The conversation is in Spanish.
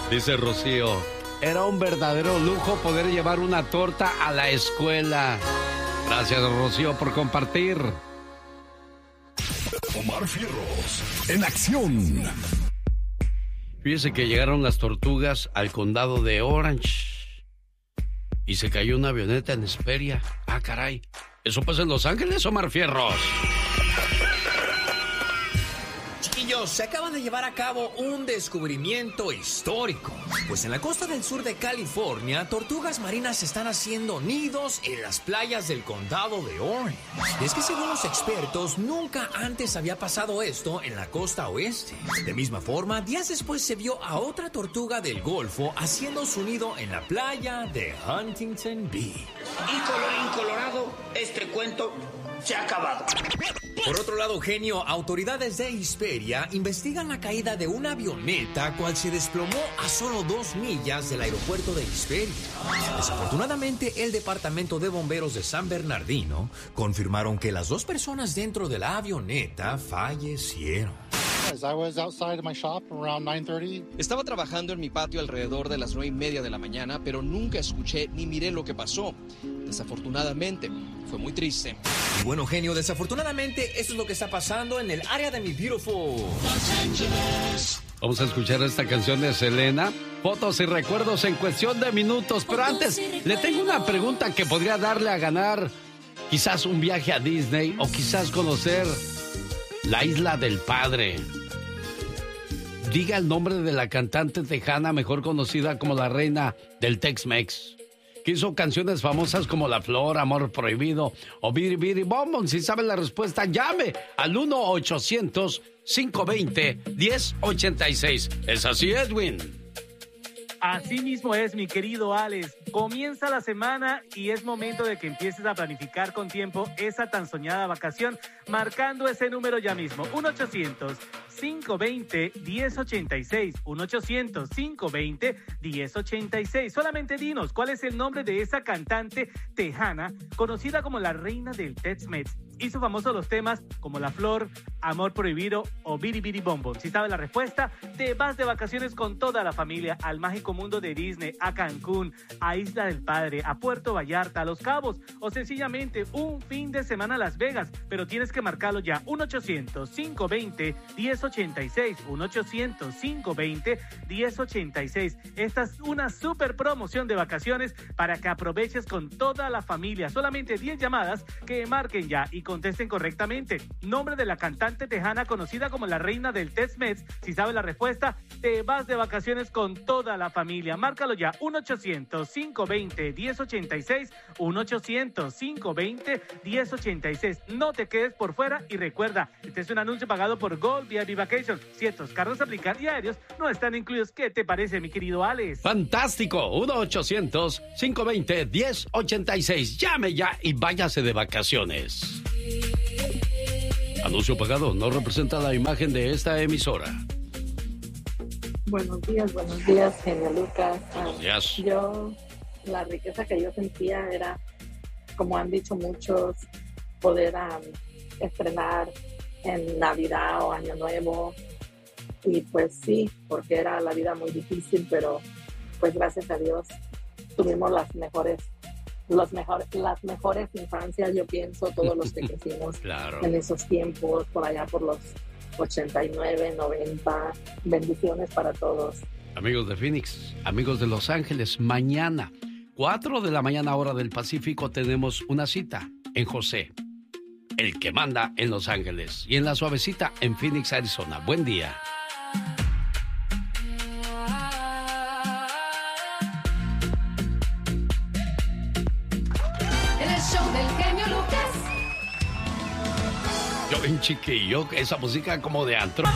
Dice Rocío, era un verdadero lujo poder llevar una torta a la escuela. Gracias, Rocío, por compartir. Omar Fierros, en acción. Fíjese que llegaron las tortugas al condado de Orange y se cayó una avioneta en Hesperia. Ah, caray. ¿Eso pasa en Los Ángeles, Omar Fierros? Chiquillos, se acaba de llevar a cabo un descubrimiento histórico. Pues en la costa del sur de California, tortugas marinas están haciendo nidos en las playas del condado de Orange. Y es que según los expertos, nunca antes había pasado esto en la costa oeste. De misma forma, días después se vio a otra tortuga del Golfo haciendo su nido en la playa de Huntington Beach. Y colorín colorado, este cuento se ha acabado. Por otro lado, genio, autoridades de Hesperia investigan la caída de una avioneta cual se desplomó a solo 2 millas del aeropuerto de Hesperia. Desafortunadamente, el departamento de bomberos de San Bernardino confirmaron que las 2 personas dentro de la avioneta fallecieron. Estaba trabajando en mi patio alrededor de las 9:30 de la mañana, pero nunca escuché ni miré lo que pasó. Desafortunadamente, fue muy triste. Y bueno, genio, desafortunadamente, esto es lo que está pasando en el área de mi beautiful Los Ángeles. Vamos a escuchar esta canción de Selena. Fotos y recuerdos en cuestión de minutos. Pero antes, le tengo una pregunta que podría darle a ganar quizás un viaje a Disney o quizás conocer la Isla del Padre. Diga el nombre de la cantante tejana mejor conocida como la reina del Tex-Mex, que hizo canciones famosas como La Flor, Amor Prohibido o Biri Biri Bom Bom. Si sabe la respuesta, llame al 1-800-520-1086. ¿Es así, Edwin? Así mismo es, mi querido Alex. Comienza la semana y es momento de que empieces a planificar con tiempo esa tan soñada vacación, marcando ese número ya mismo. 1-800-520-1086. 1-800-520-1086. Solamente dinos cuál es el nombre de esa cantante tejana conocida como la reina del Tex-Mex. Hizo famosos los temas como La Flor, Amor Prohibido o Biri Biri Bom Bom. Si sabes la respuesta, te vas de vacaciones con toda la familia al mágico mundo de Disney, a Cancún, a Isla del Padre, a Puerto Vallarta, a Los Cabos o sencillamente un fin de semana a Las Vegas. Pero tienes que marcarlo ya. 1-800-520-1086. 1-800-520-1086. Esta es una super promoción de vacaciones para que aproveches con toda la familia. Solamente 10 llamadas que marquen ya y contesten correctamente. Nombre de la cantante tejana conocida como la reina del Tex-Mex. Si sabes la respuesta, te vas de vacaciones con toda la familia. Márcalo ya. 1-800-520-1086. 1-800-520-1086. No te quedes por fuera y recuerda, este es un anuncio pagado por Gold VIP Vacation. Si estos carros aplican y aéreos no están incluidos. ¿Qué te parece, mi querido Alex? ¡Fantástico! 1-800-520-1086. Llame ya y váyase de vacaciones. Anuncio pagado no representa la imagen de esta emisora. Buenos días, genio Lucas. Buenos días. Yo, la riqueza que yo sentía era, como han dicho muchos, poder estrenar en Navidad o Año Nuevo. Y pues sí, porque era la vida muy difícil, pero pues gracias a Dios tuvimos las mejores infancias, yo pienso, todos los que crecimos claro. En esos tiempos, por allá por los 89, 90, bendiciones para todos. Amigos de Phoenix, amigos de Los Ángeles, mañana, 4 de la mañana hora del Pacífico, tenemos una cita en José, el que manda en Los Ángeles, y en La Suavecita en Phoenix, Arizona. Buen día. Yo en chiquillo, esa música como de antro.